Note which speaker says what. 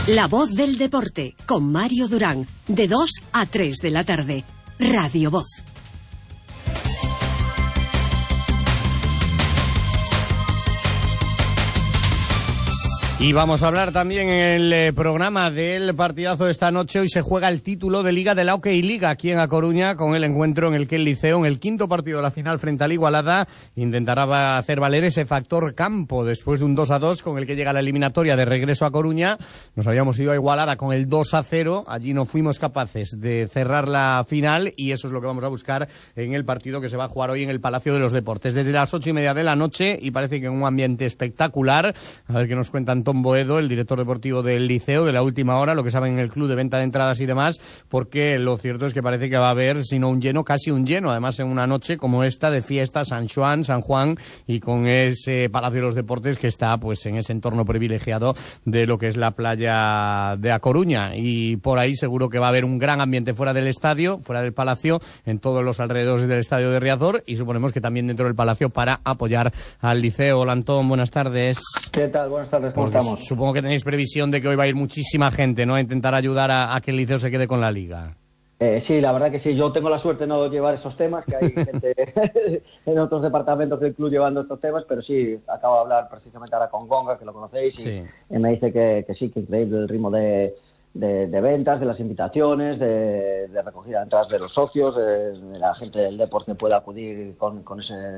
Speaker 1: La voz del deporte, con Mario Durán, de 2 a 3 de la tarde. Radio Voz.
Speaker 2: Y vamos a hablar también en el programa del partidazo de esta noche. Hoy se juega el título de Liga de la Hockey Liga aquí en A Coruña, con el encuentro en el que el Liceo, en el quinto partido de la final frente al Igualada, intentará hacer valer ese factor campo después de un 2-2 con el que llega la eliminatoria de regreso a Coruña. Nos habíamos ido a Igualada con el 2-0, allí no fuimos capaces de cerrar la final y eso es lo que vamos a buscar en el partido que se va a jugar hoy en el Palacio de los Deportes desde las 8:30 de la noche, y parece que en un ambiente espectacular. A ver qué nos cuentan Tom Boedo, el director deportivo del Liceo, de la última hora, lo que saben en el club de venta de entradas y demás, porque lo cierto es que parece que va a haber, si no un lleno, casi un lleno, además en una noche como esta de fiesta, San Juan, y con ese Palacio de los Deportes que está pues en ese entorno privilegiado de lo que es la playa de A Coruña, y por ahí seguro que va a haber un gran ambiente fuera del estadio, fuera del Palacio, en todos los alrededores del estadio de Riazor, y suponemos que también dentro del Palacio para apoyar al Liceo. Hola Antón, buenas tardes.
Speaker 3: ¿Qué tal? Buenas tardes, ¿cómo estamos?
Speaker 2: Supongo que tenéis previsión de que hoy va a ir muchísima gente, ¿no?, a intentar ayudar a que el Liceo se quede con la Liga.
Speaker 3: Sí, la verdad que sí. Yo tengo la suerte de no llevar esos temas, que hay gente en otros departamentos del club llevando estos temas, pero sí, acabo de hablar precisamente ahora con Gonga, que lo conocéis,
Speaker 2: sí.
Speaker 3: Y me dice que sí, que increíble el ritmo de ventas, de las invitaciones, de recogida de entradas de los socios, de la gente del deporte que puede acudir con ese